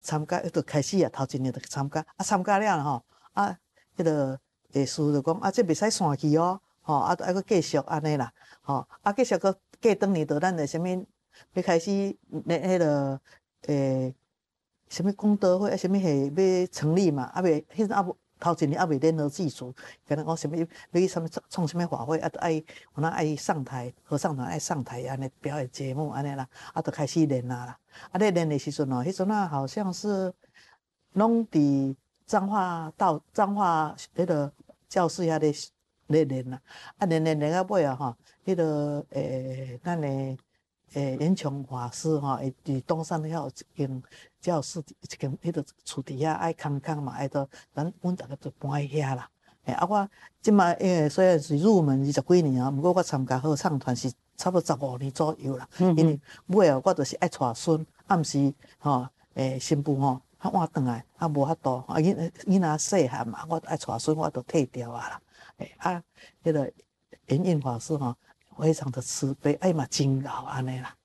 参加，就开始啊，头一年就参加，参加了吼，迄个下师就讲这袂使散去哦，还佫继续安尼啦，继续佫过当年就咱的啥物要开始迄个啥物功德会啥物系要成立嘛，袂迄阵无头一年袂联合祭祖，跟咱讲啥物要去啥物创啥物法会，就爱有咱爱上台，合唱团爱上台安尼表演节目安尼啦，就开始练啦。咧练的时阵迄阵好像是拢伫彰化迄个教室遐咧练啦，练到尾迄个咱的严琼法师会伫东山遐有一间教室，一间迄个厝底下爱空嘛，爱到阮逐个就搬去遐啦。我即摆虽然是入门20几年毋过我参加合唱团是差不多15年左右啦。因为尾我就是爱带孙，毋是新妇晚转来无法度，囡仔细汉嘛，我爱带孙，我就退掉啦。迄个圆印法师非常的慈悲，嘛真贤安尼啦，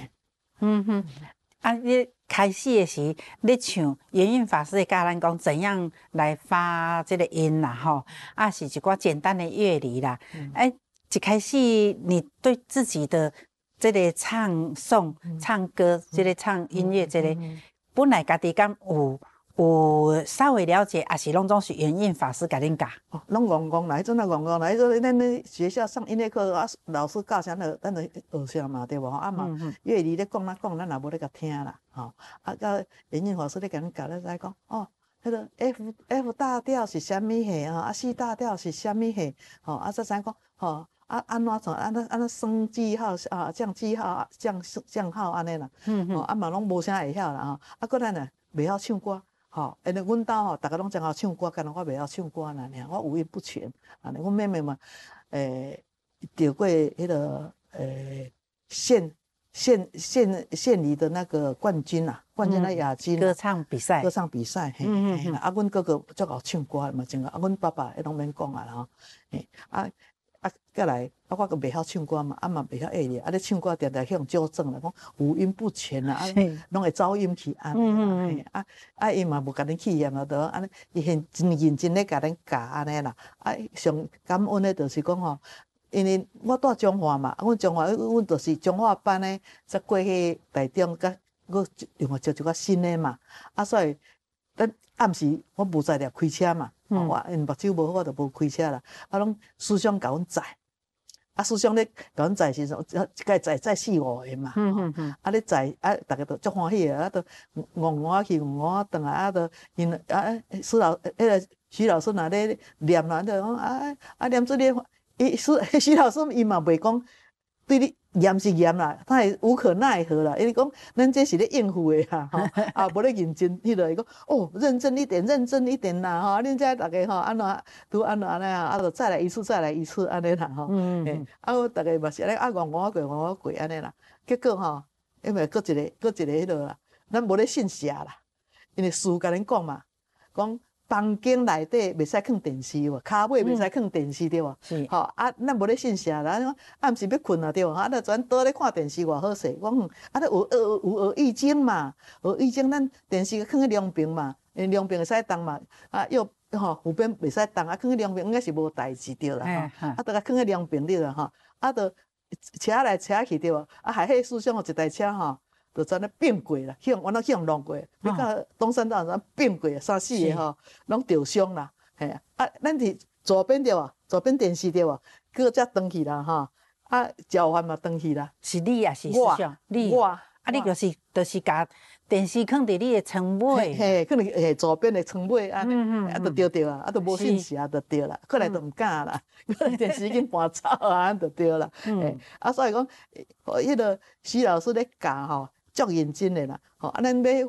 你开始的时，你唱圆印法师教咱讲怎样来发这个音啦，是一寡简单的乐理啦。一开始你对自己的这个唱诵、唱歌、这个唱音乐，这个本来家己敢有稍微了解，还是拢总是圆印法师甲恁教？ 拢戆戆啦，迄阵戆戆啦，迄阵咱咧学校上音乐课老师教啥咱就学啥嘛，对无？嘛乐理咧讲咱也无咧甲听啦，到圆印法师咧甲咱教咧，再讲迄个 F 大调是啥物戏？C 大调是啥物戏？再知讲安怎算？安怎升记号降记号降号安尼啦，嘛拢无啥会晓啦，搁咱呢袂晓唱歌。因为阮兜逐个拢真好唱歌，干那我袂晓唱歌尔，我五音不全。阮妹妹嘛，得过迄个县里的那个冠军啊，冠军亚军。 歌唱比赛。 阮哥哥足好唱歌嘛，真个。阮爸爸拢免讲啊啦，再来，我个袂晓唱歌嘛，嘛袂晓乐理，咧唱歌常常向纠正啦，讲五音不全啦，拢会走音去安尼啦，伊嘛无甲恁气嫌啦，就安尼，伊真认真咧甲恁教安尼啦，上感恩的就是讲因为我住中华嘛，阮中华阮就是中华班的，则过去台中，甲佫另外招一个新的嘛，所以咱暗时我无在了开车嘛。我因目睭无好，我就无开车啦。拢师兄甲阮载，师兄咧甲阮载时阵，一届载4、5个嘛。咧载大家都足欢喜个，都戆去戆转来，就因徐老师若咧念啦，就讲念出咧，徐老师伊嘛袂讲对你严是严啦，他会无可奈何啦。因为讲咱这是咧应付的啦，无咧认真，迄个伊讲认真一点，认真一点啦，恁遮大家安怎拄安怎安尼就再来一次安尼啦大家嘛是安尼戆过安尼啦。结果因为搁一个迄落啦，咱无咧信邪啦，因为师甲恁讲嘛，讲。房间内底袂使放电视喎，骹尾袂使放电视对无？咱无咧信邪啦，暗时要困啊对无？就全倒咧看电视偌好势。我讲有学易经嘛，学易经咱电视放喺两边嘛，两边会使动嘛，右边袂使动，放喺两边应该是无代志对啦，就甲放喺两边对啦，就车来车去对无？还迄师兄一台车就怎咧变过啦，往那向弄过，要到东山道怎变过，3、4个拢着伤啦，咱伫左边对无？左边电视对无？搁才转去啦交换嘛转去啦。 是你也是师兄，你你就是甲电视放伫你的床尾， 可能左边的床尾就对啊，就无信邪就对啦，过来就毋敢啦，电视已经搬走就对啦，所以讲，迄个徐老师咧教足认真的啦，咱要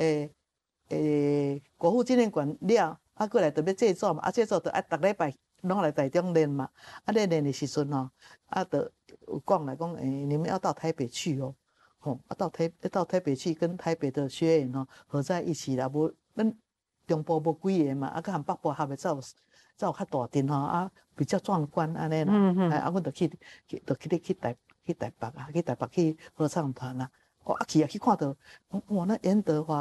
国父纪念馆了，过来就要制作嘛，制作就逐礼拜拢来台中练嘛，练的时阵就有讲来讲，你们要到台北去哦，到台北去跟台北的学员合在一起啦，无咱中部无几个嘛，佮含北部合的才有较大阵比较壮观安尼啦，阮就去台北去合唱团啦。去看到，哇，那严德华